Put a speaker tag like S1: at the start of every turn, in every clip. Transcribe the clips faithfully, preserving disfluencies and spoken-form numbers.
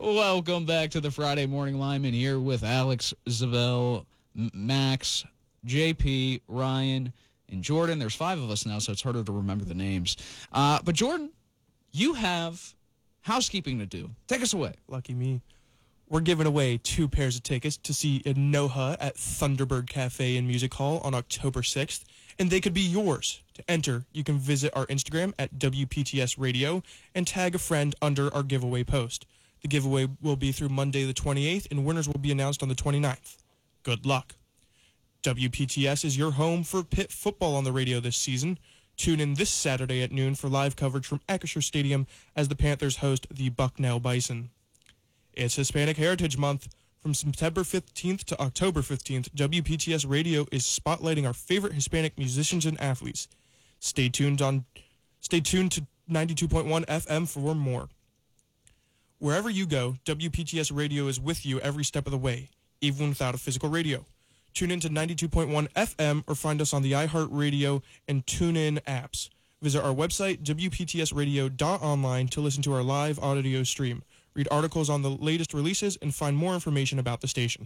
S1: Welcome back to the Friday Morning Lineman here with Alex, Zabel, M- Max, J P, Ryan, and Jordan. There's five of us now, so it's harder to remember the names. Uh, but Jordan, you have housekeeping to do. Take us away.
S2: Lucky me. We're giving away two pairs of tickets to see Inoha at Thunderbird Cafe and Music Hall on October sixth, and they could be yours. To enter, you can visit our Instagram at W P T S Radio and tag a friend under our giveaway post. The giveaway will be through Monday the twenty-eighth, and winners will be announced on the twenty-ninth. Good luck. W P T S is your home for Pitt football on the radio this season. Tune in this Saturday at noon for live coverage from Acrisure Stadium as the Panthers host the Bucknell Bison. It's Hispanic Heritage Month. From September fifteenth to October fifteenth, W P T S Radio is spotlighting our favorite Hispanic musicians and athletes. Stay tuned on, stay tuned to ninety-two point one F M for more. Wherever you go, W P T S Radio is with you every step of the way, even without a physical radio. Tune in to ninety-two point one F M or find us on the iHeartRadio and TuneIn apps. Visit our website, W P T S radio dot online, to listen to our live audio stream. Read articles on the latest releases and find more information about the station.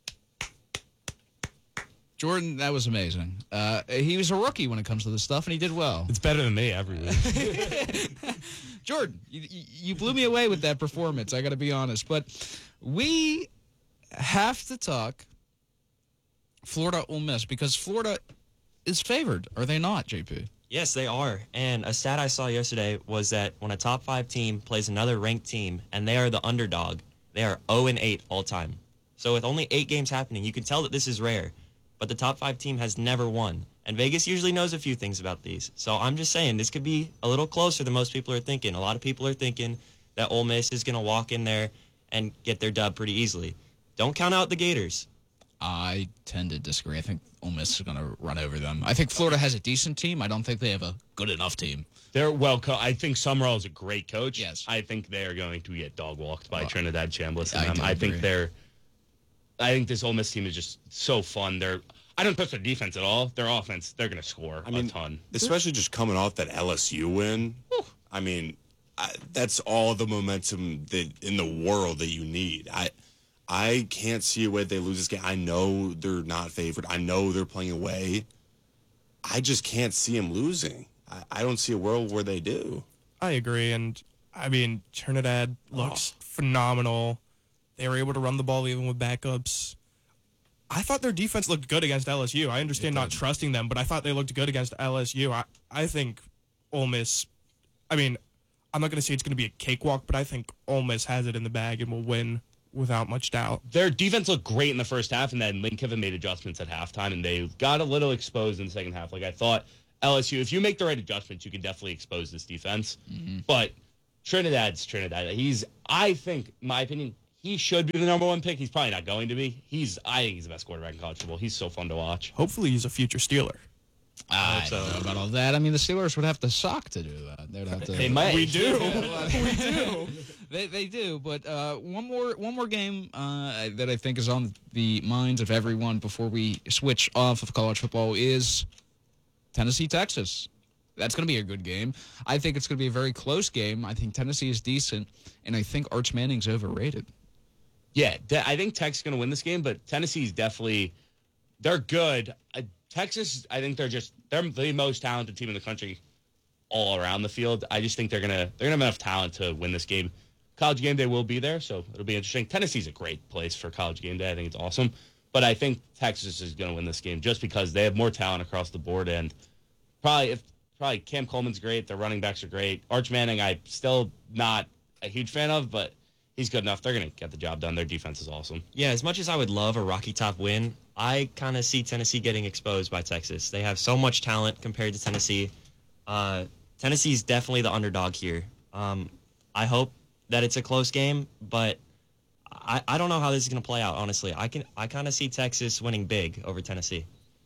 S1: Jordan, that was amazing. Uh, he was a rookie when it comes to this stuff, and he did well.
S3: It's better than me every week.
S1: Jordan, you, you blew me away with that performance, I got to be honest. But we have to talk Florida Ole Miss because Florida is favored, are they not, J P?
S4: Yes, they are. And a stat I saw yesterday was that when a top five team plays another ranked team and they are the underdog, they are oh and eight all time. So with only eight games happening, you can tell that this is rare. But the top five team has never won. And Vegas usually knows a few things about these. So I'm just saying this could be a little closer than most people are thinking. A lot of people are thinking that Ole Miss is going to walk in there and get their dub pretty easily. Don't count out the Gators.
S1: I tend to disagree. I think Ole Miss is going to run over them. I think Florida has a decent team. I don't think they have a good enough team.
S3: They're well. Co- I think Summerall is a great coach.
S1: Yes.
S3: I think they're going to get dog walked by
S1: Well,
S3: Trinidad Chambliss.
S1: I
S3: And
S1: do
S3: I
S1: agree.
S3: think they're. I think this Ole Miss team is just so fun. They're. I don't trust their defense at all. Their offense, they're going to score
S5: I mean,
S3: a ton.
S5: Especially just coming off that L S U win. I mean, I, that's all the momentum that in the world that you need. I. I can't see a way they lose this game. I know they're not favored. I know they're playing away. I just can't see them losing. I, I don't see a world where they do.
S2: I agree, and I mean, Trinidad looks
S5: Oh.
S2: phenomenal. They were able to run the ball even with backups. I thought their defense looked good against L S U. I understand not trusting them, but I thought they looked good against L S U. I, I think Ole Miss, I mean, I'm not going to say it's going to be a cakewalk, but I think Ole Miss has it in the bag and will win without much doubt.
S3: Their defense looked great in the first half, and then Lane Kiffin made adjustments at halftime, and they got a little exposed in the second half. Like, I thought L S U, if you make the right adjustments, you can definitely expose this defense. Mm-hmm. But Trinidad's Trinidad. He's, I think, in my opinion, he should be the number one pick. He's probably not going to be. He's, I think he's the best quarterback in college football. He's so fun to watch.
S2: Hopefully he's a future Steeler.
S1: I don't know about all that. I mean, the Steelers would have to suck to do that. They'd have to.
S3: They might.
S2: We do. we do.
S1: They they do. But uh, one more one more game uh, that I think is on the minds of everyone before we switch off of college football is Tennessee, Texas. That's going to be a good game. I think it's going to be a very close game. I think Tennessee is decent, and I think Arch Manning's overrated.
S3: Yeah, de- I think Texas is going to win this game, but Tennessee's definitely, they're good. Uh, Texas, I think they're just, they're the most talented team in the country all around the field. I just think they're going to, they're going to have enough talent to win this game. College game day will be there, so it'll be interesting. Tennessee's a great place for college game day. I think it's awesome. But I think Texas is going to win this game just because they have more talent across the board, and probably, if probably Cam Coleman's great, their running backs are great. Arch Manning, I'm still not a huge fan of, but he's good enough. They're going to get the job done. Their defense is awesome.
S4: Yeah, as much as I would love a Rocky Top win, I kind of see Tennessee getting exposed by Texas. They have so much talent compared to Tennessee. Uh, Tennessee's definitely the underdog here. Um, I hope that it's a close game, but I, I don't know how this is going to play out, honestly. I can I kind of see Texas winning big over Tennessee.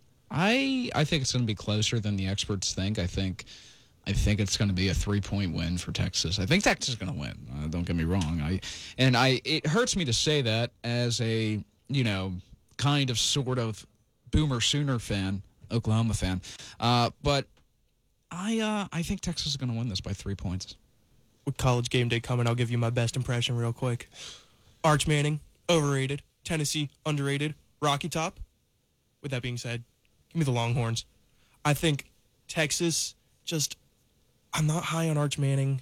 S1: I I think it's going to be closer than the experts think. I think I think it's going to be a three-point win for Texas. I think Texas is going to win. Uh, don't get me wrong. I and I it hurts me to say that as a, you know, kind of sort of Boomer Sooner fan, Oklahoma fan. Uh, but I uh, I think Texas is going to win this by three points.
S2: with College game day coming, I'll give you my best impression real quick. Arch Manning, overrated. Tennessee, underrated. Rocky Top. With that being said, give me the Longhorns. I think Texas, just, I'm not high on Arch Manning.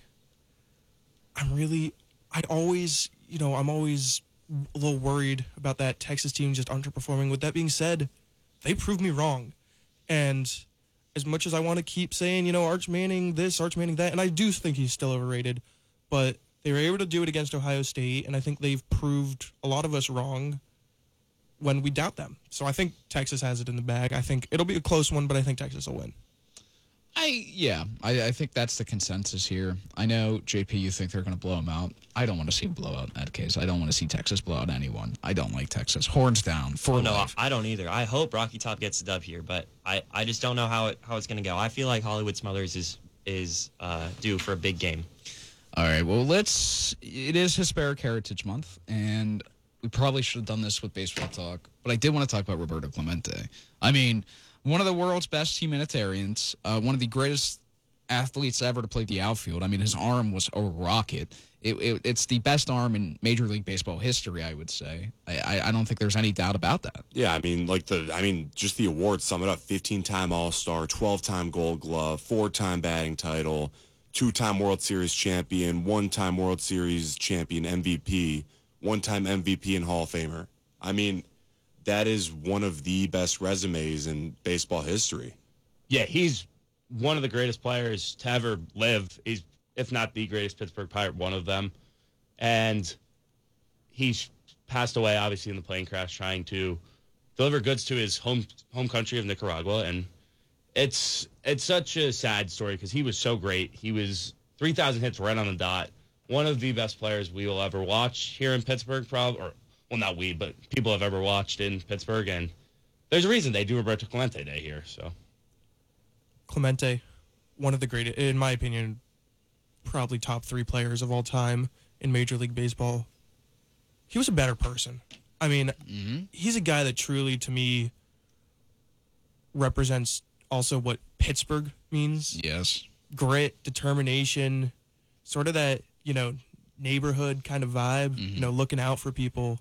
S2: I'm really, I always, you know, I'm always a little worried about that Texas team just underperforming. With that being said, they proved me wrong. And as much as I want to keep saying, you know, Arch Manning this, Arch Manning that, and I do think he's still overrated, but they were able to do it against Ohio State, and I think they've proved a lot of us wrong when we doubt them. So I think Texas has it in the bag. I think it'll be a close one, but I think Texas will win.
S1: I yeah, I, I think that's the consensus here. I know, J P, you think they're going to blow them out. I don't want to see a blowout in that case. I don't want to see Texas blow out anyone. I don't like Texas. Horns down for
S4: Oh, no,
S1: life.
S4: I don't either. I hope Rocky Top gets the dub here, but I, I just don't know how it how it's going to go. I feel like Hollywood Smothers is is uh, due for a big game.
S1: All right, well, let's. It is Hispanic Heritage Month, and we probably should have done this with baseball talk, but I did want to talk about Roberto Clemente. I mean, one of the world's best humanitarians, uh, one of the greatest athletes ever to play the outfield. I mean, his arm was a rocket. It, it, it's the best arm in Major League Baseball history, I would say. I, I, I don't think there's any doubt about that.
S5: Yeah, I mean, like the, I mean, just the awards sum it up: fifteen-time All-Star, twelve-time Gold Glove, four-time batting title, two-time World Series champion, one-time World Series champion, M V P, one-time M V P and Hall of Famer. I mean, that is one of the best resumes in baseball history.
S3: Yeah, he's one of the greatest players to ever live. He's, if not the greatest Pittsburgh Pirate, one of them. And he's passed away, obviously, in the plane crash trying to deliver goods to his home home country of Nicaragua. And it's it's such a sad story because he was so great. He was three thousand hits right on the dot. One of the best players we will ever watch here in Pittsburgh, probably, or well, not we, but people have ever watched in Pittsburgh. And there's a reason they do Roberto Clemente Day here. So
S2: Clemente, one of the greatest, in my opinion, probably top three players of all time in Major League Baseball. He was a better person. I mean,
S1: Mm-hmm.
S2: he's a guy that truly, to me, represents also what Pittsburgh means.
S1: Yes.
S2: Grit, determination, sort of that, you know, neighborhood kind of vibe,
S1: Mm-hmm.
S2: you know, looking out for people.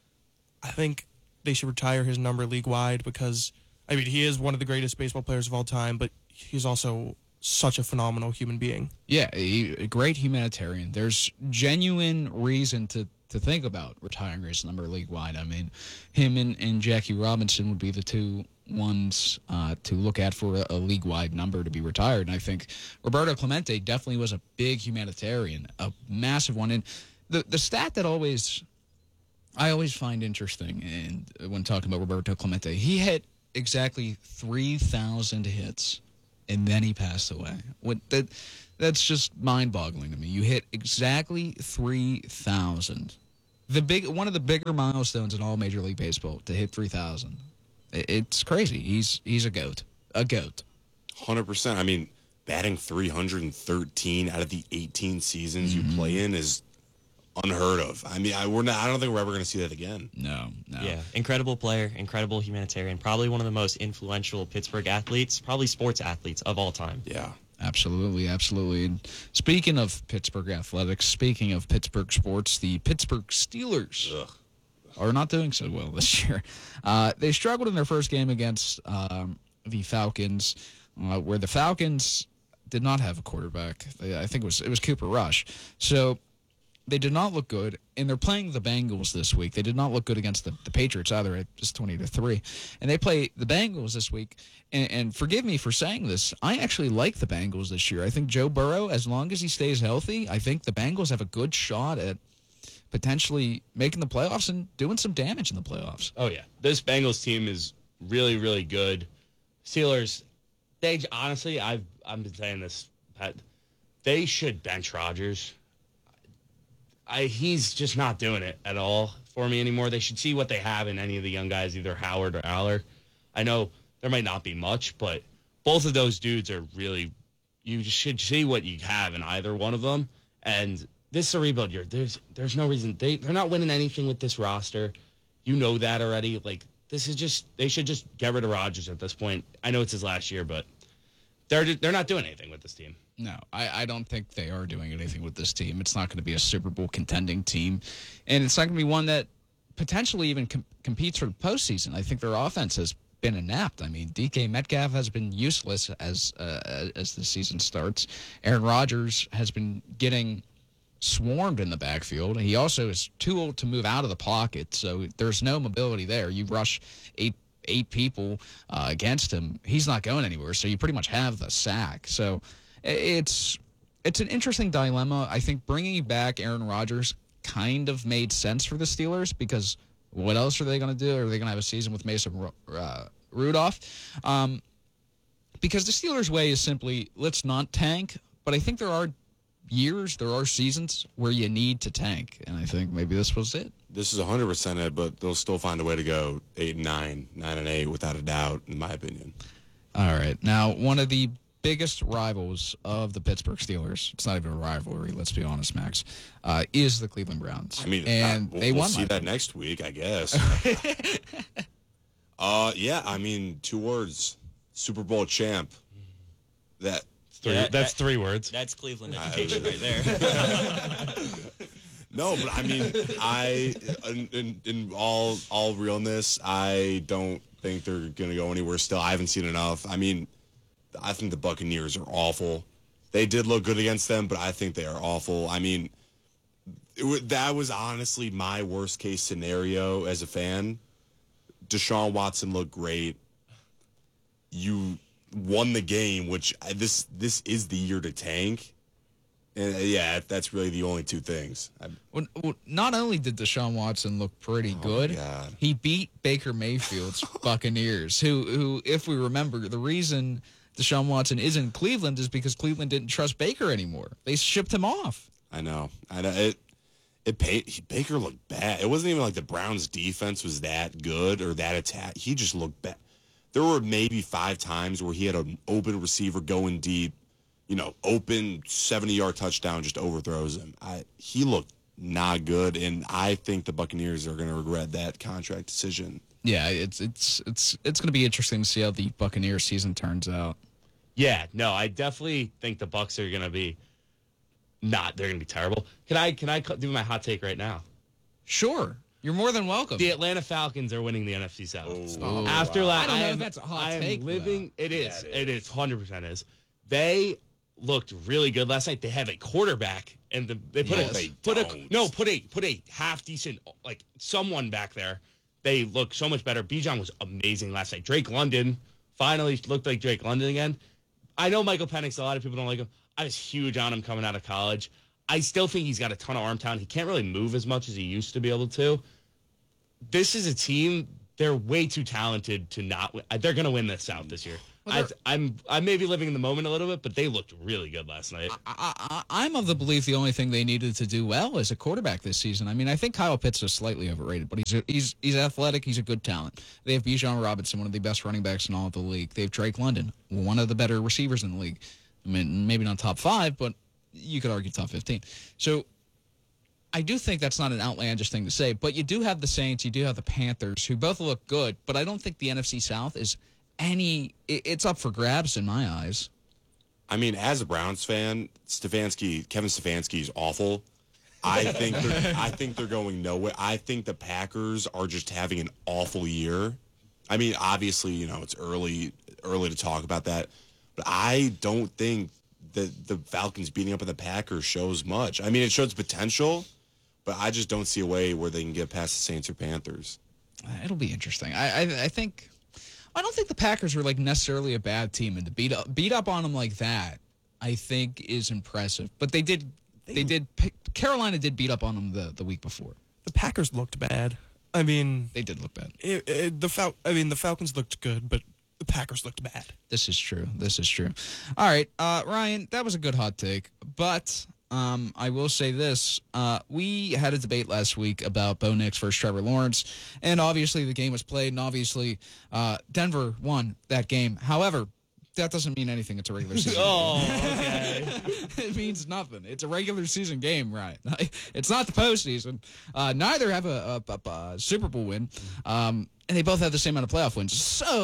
S2: I think they should retire his number league-wide because, I mean, he is one of the greatest baseball players of all time, but he's also such a phenomenal human being.
S1: Yeah, a, a great humanitarian. There's genuine reason to, to think about retiring his number league-wide. I mean, him and, and Jackie Robinson would be the two ones uh, to look at for a, a league-wide number to be retired. And I think Roberto Clemente definitely was a big humanitarian, a massive one. And the, the stat that always I always find interesting and when talking about Roberto Clemente, he hit exactly three thousand hits, and then he passed away. What that that's just mind-boggling to me. You hit exactly three thousand. The big one of the bigger milestones in all Major League Baseball to hit three thousand. It's crazy. He's he's a goat. A goat.
S5: one hundred percent. I mean, batting three hundred thirteen out of the eighteen seasons you play in is unheard of. I mean, I, we're not, I don't think we're ever going to see that again.
S1: No, no.
S4: Yeah, incredible player, incredible humanitarian, probably one of the most influential Pittsburgh athletes, probably sports athletes of all time.
S5: Yeah.
S1: Absolutely, absolutely. And speaking of Pittsburgh athletics, speaking of Pittsburgh sports, the Pittsburgh Steelers
S5: Ugh.
S1: are not doing so well this year. Uh, they struggled in their first game against um, the Falcons, uh, where the Falcons did not have a quarterback. They, I think it was it was Cooper Rush. So they did not look good, and they're playing the Bengals this week. They did not look good against the, the Patriots either, at just twenty to three. And they play the Bengals this week. And, and forgive me for saying this, I actually like the Bengals this year. I think Joe Burrow, as long as he stays healthy, I think the Bengals have a good shot at potentially making the playoffs and doing some damage in the playoffs.
S3: Oh, yeah. This Bengals team is really, really good. Steelers, they honestly, I've I've been saying this, Pat, they should bench Rodgers. I he's just not doing it at all for me anymore. They should see what they have in any of the young guys, either Howard or Aller. I know there might not be much, but both of those dudes are really, you should see what you have in either one of them. And this is a rebuild year. There's there's no reason. They, they're not winning anything with this roster. You know that already. Like, this is just, they should just get rid of Rodgers at this point. I know it's his last year, but they're they're not doing anything with this team.
S1: No, I, I don't think they are doing anything with this team. It's not going to be a Super Bowl contending team, and it's not going to be one that potentially even com- competes for the postseason. I think their offense has been inept. I mean, D K Metcalf has been useless as uh, as the season starts. Aaron Rodgers has been getting swarmed in the backfield. He also is too old to move out of the pocket, so there's no mobility there. You rush eight eight people uh, against him, he's not going anywhere, so you pretty much have the sack. So it's it's an interesting dilemma. I think bringing back Aaron Rodgers kind of made sense for the Steelers because what else are they going to do? Are they going to have a season with Mason uh, Rudolph? Um, because the Steelers' way is simply, let's not tank, but I think there are years, there are seasons where you need to tank, and I think maybe this was it.
S5: This is one hundred percent it, but they'll still find a way to go eight and nine, nine and eight, without a doubt, in my opinion.
S1: All right. Now, one of the biggest rivals of the Pittsburgh Steelers, it's not even a rivalry, let's be honest, Max, uh, is the Cleveland Browns.
S5: I mean,
S1: and
S5: uh, we'll,
S1: they
S5: we'll
S1: won
S5: see
S1: last
S5: that
S1: week.
S5: next week, I guess. uh, yeah, I mean, two words: Super Bowl champ. That
S3: Three,
S4: Yeah,
S3: that's
S4: that-
S3: three words.
S4: That's Cleveland education right there.
S5: no, but I mean, I in, in, in all all realness, I don't think they're gonna go anywhere. Still, I haven't seen enough. I mean, I think the Buccaneers are awful. They did look good against them, but I think they are awful. I mean, it w- that was honestly my worst case scenario as a fan. Deshaun Watson looked great. You won the game, which I, this this is the year to tank. And uh, yeah, that's really the only two things. I,
S1: Well, well, not only did Deshaun Watson look pretty good,
S5: God.
S1: he beat Baker Mayfield's Buccaneers, who, who, if we remember, the reason Deshaun Watson is in Cleveland is because Cleveland didn't trust Baker anymore. They shipped him off.
S5: I know. I know. It, it paid, he, Baker looked bad. It wasn't even like the Browns' defense was that good or that attack. He just looked bad. There were maybe five times where he had an open receiver going deep, you know, open seventy-yard touchdown, just overthrows him. I, he looked not good, and I think the Buccaneers are going to regret that contract decision.
S1: Yeah, it's it's it's it's going to be interesting to see how the Buccaneers season turns out.
S3: Yeah, no, I definitely think the Bucks are gonna be not. They're gonna be terrible. Can I can I cu- do my hot take right now?
S1: Sure, you're more than welcome.
S3: The Atlanta Falcons are winning the N F C South.
S1: Oh,
S3: After
S1: wow.
S3: last,
S1: I don't know
S3: am,
S1: if that's a hot
S3: I am
S1: take,
S3: living.
S1: though.
S3: It is.
S5: Yeah, it
S3: it is. Hundred percent is. They looked really good last night. They have a quarterback, and the, they put
S1: Yes.
S3: a
S5: They
S3: put a
S5: don't.
S3: no put a put a half decent like someone back there. They look so much better. Bijan was amazing last night. Drake London finally looked like Drake London again. I know Michael Penix. A lot of people don't like him. I was huge on him coming out of college. I still think he's got a ton of arm talent. He can't really move as much as he used to be able to. This is a team. They're way too talented to not win. They're going to win this South this year.
S1: Well,
S3: I,
S1: they're-
S3: I'm I may be living in the moment a little bit, but they looked really good last night.
S1: I, I, I'm of the belief the only thing they needed to do well is a quarterback this season. I mean, I think Kyle Pitts is slightly overrated, but he's a, he's he's athletic. He's a good talent. They have Bijan Robinson, one of the best running backs in all of the league. They have Drake London, one of the better receivers in the league. I mean, maybe not top five, but you could argue top fifteen. So I do think that's not an outlandish thing to say, but you do have the Saints, you do have the Panthers, who both look good, but I don't think the N F C South is any – it's up for grabs in my eyes.
S5: I mean, as a Browns fan, Stefanski, Kevin Stefanski is awful. I think they're, I think they're going nowhere. I think the Packers are just having an awful year. I mean, obviously, you know, it's early early to talk about that, but I don't think that the Falcons beating up on the Packers shows much. I mean, it shows potential, but I just don't see a way where they can get past the Saints or Panthers.
S1: It'll be interesting. I, I I think I don't think the Packers are like necessarily a bad team, and to beat up beat up on them like that, I think is impressive. But they did they did Carolina did beat up on them the, the week before.
S2: The Packers looked bad. I mean,
S1: They did look bad.
S2: it, it, the Fal- I mean, the Falcons looked good, but the Packers looked bad.
S1: This is true. This is true. All right, uh, Ryan, that was a good hot take, but um, I will say this: uh, we had a debate last week about Bo Nix versus Trevor Lawrence, and obviously the game was played, and obviously uh, Denver won that game. However, That doesn't mean anything. It's a regular season.
S3: Oh, okay.
S1: It means nothing. It's a regular season game, right? It's not the postseason. Uh, neither have a, a, a, a Super Bowl win, um, and they both have the same amount of playoff wins.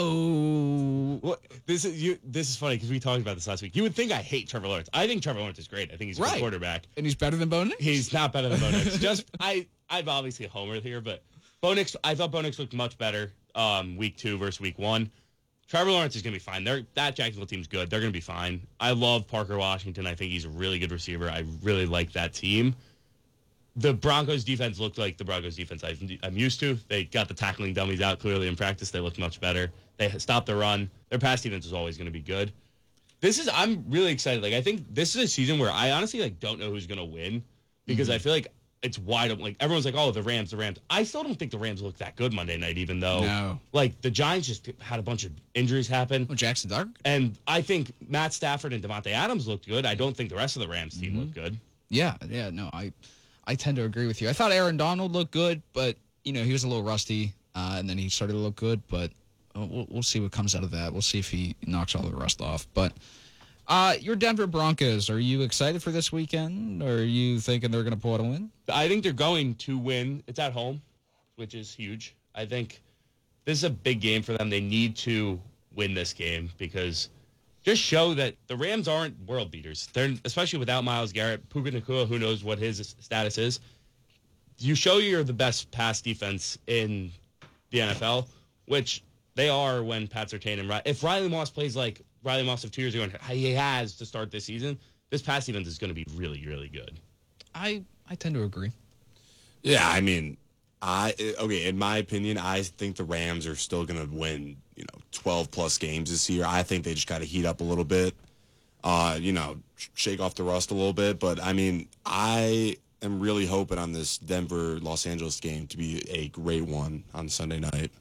S1: So,
S3: Well, this is you. This is funny because we talked about this last week. You would think I hate Trevor Lawrence. I think Trevor Lawrence is great. I think he's a
S1: Right.
S3: good quarterback.
S1: and he's better than Bo Nix?
S3: He's not better than Bo Nix. Just I, I'm obviously a homer here, but Bo Nix. I thought Bo Nix looked much better um, week two versus week one. Trevor Lawrence is going to be fine. They're, that Jacksonville team's good. They're going to be fine. I love Parker Washington. I think he's a really good receiver. I really like that team. The Broncos defense looked like the Broncos defense I've, I'm used to. They got the tackling dummies out clearly in practice. They looked much better. They stopped the run. Their pass defense is always going to be good. This is I'm really excited. Like I think this is a season where I honestly like don't know who's going to win because
S1: Mm-hmm.
S3: I feel like it's wide open. Like everyone's like, oh, the Rams, the Rams. I still don't think the Rams looked that good Monday night, even though
S1: No.
S3: like the Giants just had a bunch of injuries happen.
S1: Oh, Jackson Dart?
S3: And I think Matt Stafford and Devontae Adams looked good. I don't think the rest of the Rams team
S1: Mm-hmm.
S3: looked good.
S1: Yeah, yeah, no, I I tend to agree with you. I thought Aaron Donald looked good, but, you know, he was a little rusty, uh, and then he started to look good, but uh, we'll, we'll see what comes out of that. We'll see if he knocks all the rust off. But uh, your Denver Broncos, are you excited for this weekend, or are you thinking they're going to pull out a win?
S3: I think they're going to win. It's at home, which is huge. I think this is a big game for them. They need to win this game because just show that the Rams aren't world beaters. They're especially without Myles Garrett, Puka Nacua, who knows what his status is. You show you're the best pass defense in the N F L, which they are when Pat Surtain and Riley. If Riley Moss plays like Riley Moss of two years ago, and he has to start this season, this pass defense is going to be really, really good.
S1: I, I tend to agree.
S5: Yeah, I mean, I okay. In my opinion, I think the Rams are still going to win. You know, twelve plus games this year. I think they just got to heat up a little bit. Uh, you know, shake off the rust a little bit. But I mean, I am really hoping on this Denver Los Angeles game to be a great one on Sunday night.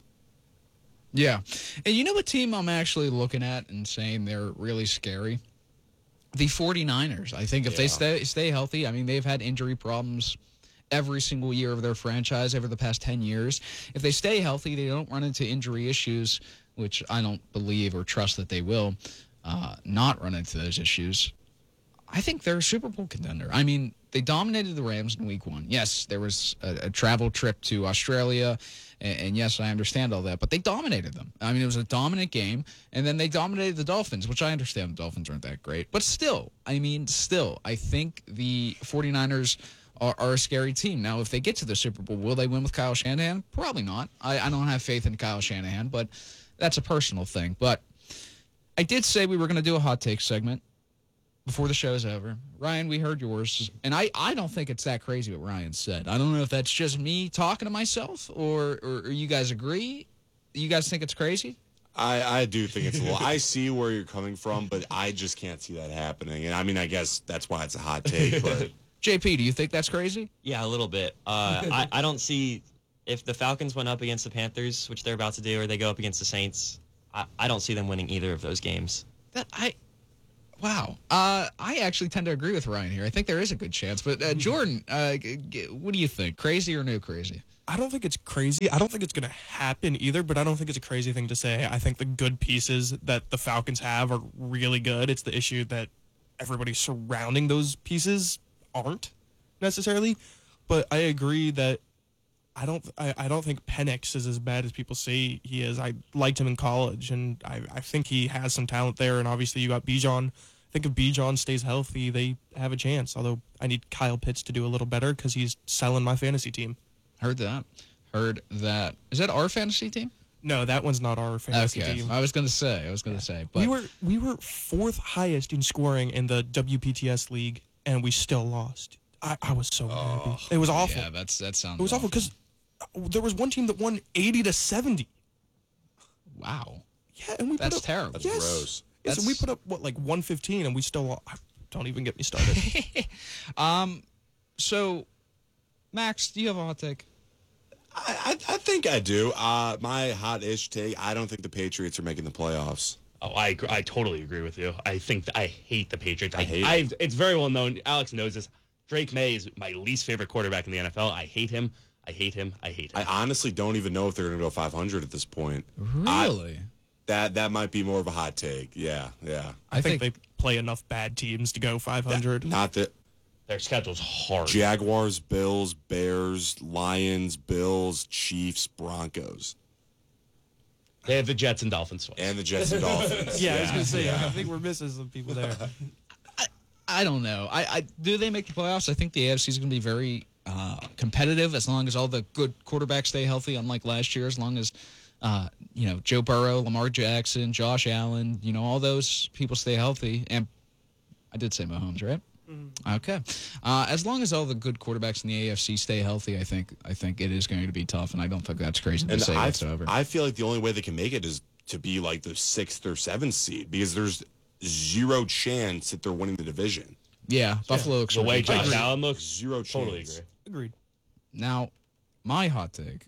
S1: Yeah. And you know what team I'm actually looking at and saying they're really scary? The 49ers. I think if they
S5: Yeah.
S1: stay stay healthy, I mean, they've had injury problems every single year of their franchise over the past ten years. If they stay healthy, they don't run into injury issues, which I don't believe or trust that they will uh, not run into those issues. I think they're a Super Bowl contender. I mean, they dominated the Rams in week one. Yes, there was a, a travel trip to Australia, and, and yes, I understand all that, but they dominated them. I mean, it was a dominant game, and then they dominated the Dolphins, which I understand the Dolphins aren't that great. But still, I mean, still, I think the 49ers are, are a scary team. Now, if they get to the Super Bowl, will they win with Kyle Shanahan? Probably not. I, I don't have faith in Kyle Shanahan, but that's a personal thing. But I did say we were going to do a hot take segment before the show's over. Ryan, we heard yours, and I, I don't think it's that crazy what Ryan said. I don't know if that's just me talking to myself, or, or, or you guys agree? You guys think it's crazy?
S5: I, I do think it's a little. I see where you're coming from, but I just can't see that happening. And I mean, I guess that's why it's a hot take. But
S1: J P, do you think that's crazy?
S4: Yeah, a little bit. Uh, I, I don't see if the Falcons went up against the Panthers, which they're about to do, or they go up against the Saints. I, I don't see them winning either of those games.
S1: That I, wow. Uh, I actually tend to agree with Ryan here. I think there is a good chance. But uh, Jordan, uh, g- g- what do you think? Crazy or no crazy?
S2: I don't think it's crazy. I don't think it's going to happen either, but I don't think it's a crazy thing to say. I think the good pieces that the Falcons have are really good. It's the issue that everybody surrounding those pieces aren't necessarily. But I agree that I don't I, I don't think Penix is as bad as people say he is. I liked him in college, and I, I think he has some talent there. And obviously you got Bijan. I think if Bijan stays healthy, they have a chance. Although I need Kyle Pitts to do a little better because he's selling my fantasy team.
S1: Heard that. Heard that. Is that our fantasy team?
S2: No, that one's not our fantasy
S1: Okay.
S2: team.
S1: I was gonna say. I was gonna say. But
S2: we were we were fourth highest in scoring in the W P T S league, and we still lost. I, I was so unhappy. It was awful.
S1: Yeah, that's that sounds.
S2: It was awful because there was one team that won eighty to seventy.
S1: Wow.
S2: Yeah, and we
S1: That's
S2: put up,
S1: terrible.
S5: That's
S2: yes.
S5: gross.
S2: Yes, and we
S1: That's-
S2: put up what like one fifteen, and we still lost. Don't even get me started.
S1: Um. So, Max, do you have a hot take?
S5: I, I, I think I do. Uh, my hot-ish take, I don't think the Patriots are making the playoffs.
S3: Oh, I agree- I totally agree with you. I think th- I hate the Patriots. I,
S5: I hate
S3: I It's very well known. Alex knows this. Drake May is my least favorite quarterback in the N F L. I hate him. I hate him. I hate him.
S5: I honestly don't even know if they're going to go five hundred at this point.
S1: Really?
S5: That that might be more of a hot take. Yeah, yeah.
S2: I, think, they play enough bad teams to go five hundred.
S5: Not that
S3: Their schedule's hard.
S5: Jaguars, Bills, Bears, Lions, Bills, Chiefs, Broncos,
S3: They have the Jets and Dolphins twice.
S5: and the Jets and Dolphins.
S2: Yeah, I was gonna say. I think we're missing some people there.
S1: I don't know. I, I do they make the playoffs? I think the A F C is going to be very uh, competitive as long as all the good quarterbacks stay healthy. Unlike last year, as long as uh, you know Joe Burrow, Lamar Jackson, Josh Allen, you know all those people stay healthy. And I did say Mahomes, right? Mm-hmm. Okay. Uh, as long as all the good quarterbacks in the A F C stay healthy, I think I think it is going to be tough, and I don't think that's crazy to
S5: And
S1: say
S5: I,
S1: whatsoever.
S5: I feel like the only way they can make it is to be like the sixth or seventh seed because there's zero chance that they're winning the division.
S1: yeah, Buffalo looks
S3: The way
S1: ridiculous.
S3: Josh Allen looks,
S5: Zero
S3: totally
S5: chance.
S3: agree.
S2: Agreed.
S1: Now, my hot take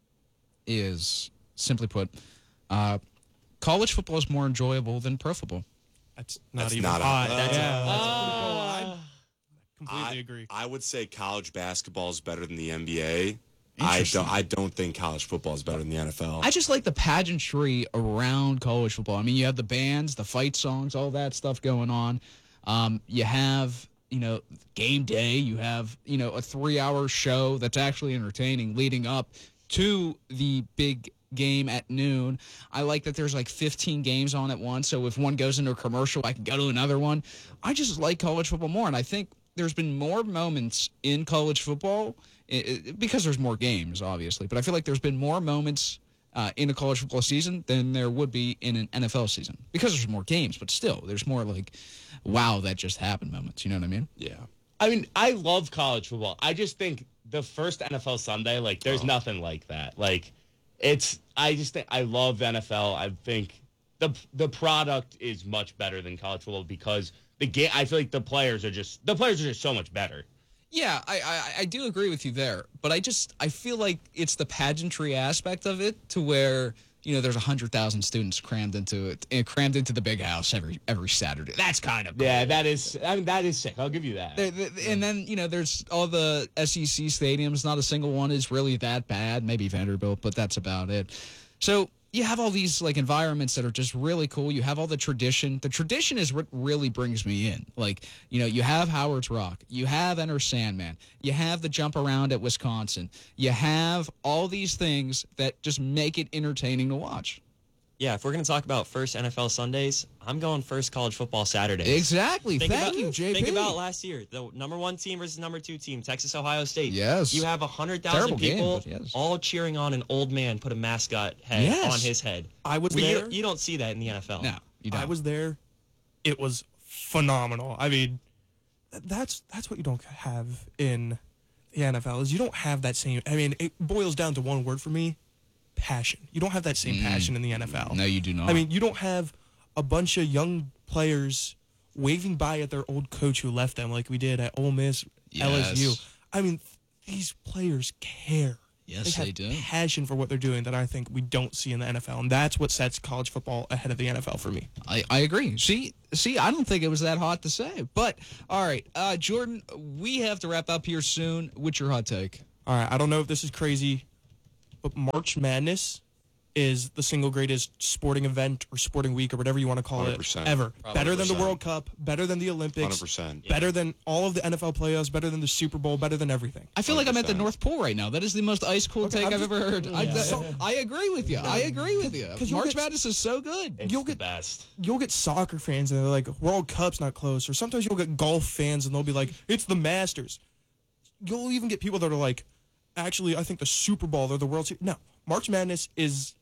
S1: is, simply put, uh, college football is more enjoyable than pro football.
S2: That's not
S5: That's
S2: even
S5: not a-
S2: hot.
S5: That's-
S2: yeah, that's
S3: Ah.
S2: completely
S5: I,
S2: agree.
S5: I would say college basketball is better than the N B A. I don't. I don't think college football is better than the N F L.
S1: I just like the pageantry around college football. I mean, you have the bands, the fight songs, all that stuff going on. Um, you have, you know, game day. You have, you know, a three-hour show that's actually entertaining leading up to the big game at noon. I like that there's like fifteen games on at once. So if one goes into a commercial, I can go to another one. I just like college football more. And I think there's been more moments in college football i- i- because there's more games, obviously. But I feel like there's been more moments uh, in a college football season than there would be in an N F L season because there's more games. But still, there's more like, wow, that just happened moments. You know what I mean?
S5: yeah.
S3: I mean, I love college football. I just think the first N F L Sunday, like, there's nothing like that. Like, it's. I just think I love the N F L. I think the the product is much better than college football because the game. I feel like the players are just the players are just so much better.
S1: Yeah, I, I I do agree with you there, but I just I feel like it's the pageantry aspect of it to where you know there's a hundred thousand students crammed into it, and crammed into the big house every every Saturday. That's kind of cool.
S3: Yeah, that is. I mean, that is sick. I'll give you that.
S1: There- there- And then you know there's all the S E C stadiums. Not a single one is really that bad. Maybe Vanderbilt, but that's about it. So you have all these like environments that are just really cool. You have all the tradition. The tradition is what really brings me in. Like, you know, you have Howard's Rock. You have Enter Sandman. You have the jump around at Wisconsin. You have all these things that just make it entertaining to watch.
S4: Yeah, if we're going to talk about first N F L Sundays, I'm going first college football Saturdays.
S1: Exactly.
S4: Think
S1: Thank
S4: about,
S1: you, J P.
S4: Think about last year, the number one team versus number two team, Texas Ohio State.
S1: Yes.
S4: You have one hundred
S1: Terrible
S4: thousand
S1: game,
S4: people
S1: but yes.
S4: all cheering on an old man put a mascot head
S1: Yes.
S4: on his head.
S2: I was
S4: But
S2: there.
S4: you, you don't see that in the N F L.
S1: No, you don't.
S2: I was there. It was phenomenal. I mean, th- that's that's what you don't have in the N F L. Is you don't have that same. I mean, it boils down to one word for me: passion. You don't have that same passion in the N F L.
S1: No, you do not.
S2: I mean, you don't have a bunch of young players waving by at their old coach who left them, like we did at Ole Miss, L S U.
S1: Yes.
S2: I mean, these players care.
S1: Yes,
S2: have
S1: they do.
S2: passion for what they're doing that I think we don't see in the N F L, and that's what sets college football ahead of the N F L for me.
S1: I, I agree. See, see, I don't think it was that hot to say. But all right, uh, Jordan, we have to wrap up here soon. What's your hot take?
S2: All right, I don't know if this is crazy, but March Madness is the single greatest sporting event or sporting week or whatever you want to call
S5: one hundred
S2: it
S5: percent.
S2: ever. Better than the
S5: one hundred percent.
S2: World Cup, better than the Olympics,
S5: one hundred percent.
S2: better than all of the N F L playoffs, better than the Super Bowl, better than everything.
S1: I feel like I'm at the
S5: one hundred percent.
S1: North Pole right now. That is the most ice cold
S2: Okay,
S1: take
S2: I'm
S1: I've
S2: just-
S1: ever heard. I,
S2: Yeah.
S1: so- I agree with you. I agree with you.
S2: 'Cause you'll
S1: March
S2: get-
S1: Madness is so good.
S3: It's
S2: You'll
S3: the
S2: get-
S3: best.
S2: You'll get soccer fans and they're like, World Cup's not close. Or sometimes you'll get golf fans and they'll be like, it's the Masters. You'll even get people that are like, actually, I think the Super Bowl, they're the World Series. No, March Madness is.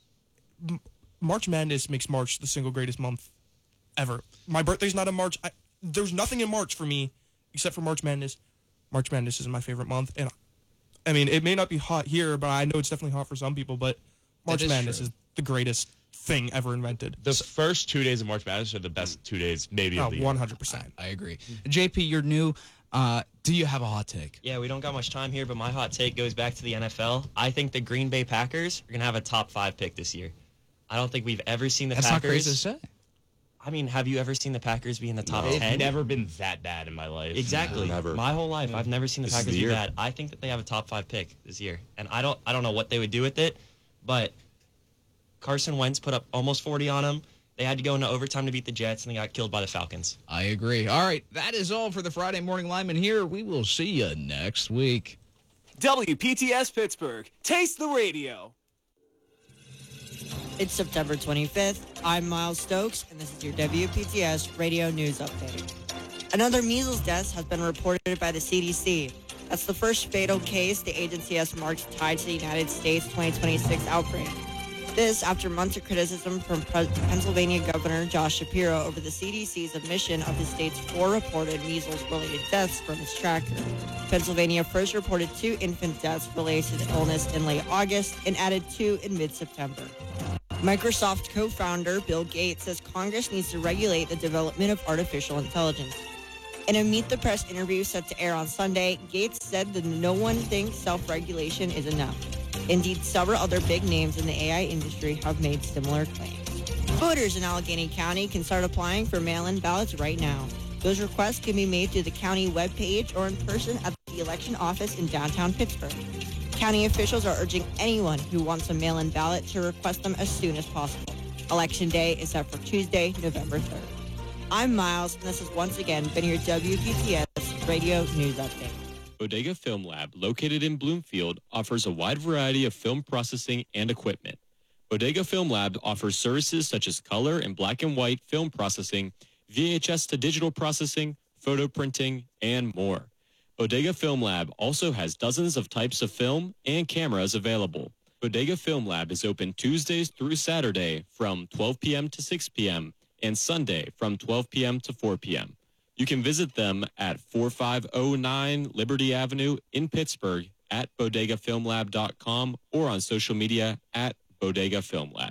S2: M- March Madness makes March the single greatest month ever. My birthday's not in March. I, there's nothing in March for me except for March Madness. March Madness is my favorite month. And I mean, it may not be hot here, but I know it's definitely hot for some people. But March
S1: is
S2: Madness
S1: true.
S2: is the greatest thing ever invented.
S3: The first two days of March Madness are the best two days, maybe
S2: Oh,
S3: of the year.
S2: one hundred percent.
S1: I agree. J P, you're new. Uh, do you have a hot take?
S4: Yeah, we don't got much time here, but my hot take goes back to the N F L. I think the Green Bay Packers are going to have a top five pick this year. I don't think we've ever seen the
S1: That's not
S4: Packers.
S1: crazy to say.
S4: I mean, have you ever seen the Packers be in the top
S3: They've
S4: ten?
S3: never been that bad in my life.
S4: Exactly.
S5: Never.
S4: My whole life, I've never seen the
S5: This is
S4: Packers
S5: the
S4: be
S5: year.
S4: bad. I think that they have a top five pick this year, and I don't, I don't know what they would do with it, but Carson Wentz put up almost forty on them. They had to go into overtime to beat the Jets, and they got killed by the Falcons.
S1: I agree. All right, that is all for the Friday Morning Lineman here. We will see you next week.
S6: W P T S Pittsburgh. Taste the radio.
S7: It's September twenty-fifth. I'm Miles Stokes, and this is your W P T S Radio News Update. Another measles death has been reported by the C D C. That's the first fatal case the agency has marked tied to the United States twenty twenty-six outbreak. This after months of criticism from Pennsylvania Governor Josh Shapiro over the C D C's omission of the state's four reported measles-related deaths from its tracker. Pennsylvania first reported two infant deaths related to the illness in late August and added two in mid-September. Microsoft co-founder Bill Gates says Congress needs to regulate the development of artificial intelligence. In a Meet the Press interview set to air on Sunday, Gates said that no one thinks self-regulation is enough. Indeed, several other big names in the A I industry have made similar claims. Voters in Allegheny County can start applying for mail-in ballots right now. Those requests can be made through the county webpage or in person at the election office in downtown Pittsburgh. County officials are urging anyone who wants a mail-in ballot to request them as soon as possible. Election Day is set for Tuesday, November third. I'm Miles, and this has once again been your W P T S Radio News Update.
S8: Bodega Film Lab, located in Bloomfield, offers a wide variety of film processing and equipment. Bodega Film Lab offers services such as color and black and white film processing, V H S to digital processing, photo printing, and more. Bodega Film Lab also has dozens of types of film and cameras available. Bodega Film Lab is open Tuesdays through Saturday from twelve p.m. to six p.m. and Sunday from twelve p.m. to four p.m. You can visit them at forty-five oh nine Liberty Avenue in Pittsburgh at bodega film lab dot com or on social media at Bodega Film Lab.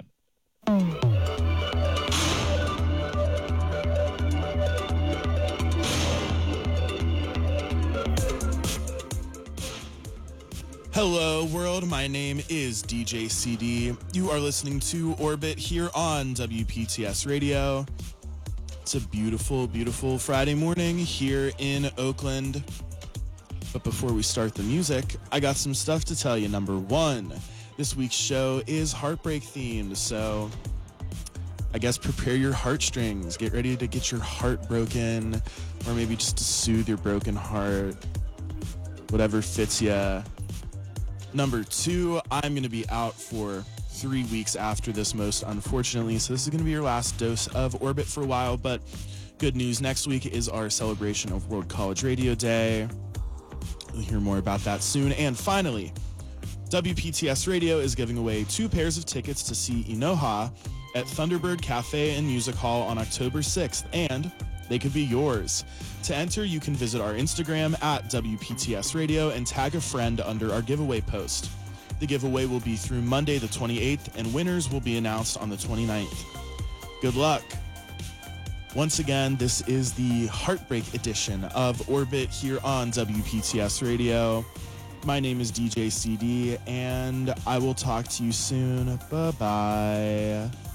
S9: Hello, world. My name is D J C D. You are listening to Orbit here on W P T S Radio. It's a beautiful, beautiful Friday morning here in Oakland. But before we start the music, I got some stuff to tell you. Number one, this week's show is heartbreak themed, so I guess prepare your heartstrings. Get ready to get your heart broken, or maybe just to soothe your broken heart. Whatever fits ya. Number two, I'm going to be out for three weeks after this, most unfortunately. So this is going to be your last dose of Orbit for a while. But good news, next week is our celebration of World College Radio Day. You'll hear more about that soon. And finally, W P T S Radio is giving away two pairs of tickets to see Inoha at Thunderbird Cafe and Music Hall on October sixth. And they could be yours. To enter, you can visit our Instagram at W P T S Radio and tag a friend under our giveaway post. The giveaway will be through Monday the twenty-eighth, and winners will be announced on the twenty-ninth. Good luck. Once again, this is the Heartbreak edition of Orbit here on W P T S Radio. My name is D J C D, and I will talk to you soon. Bye-bye.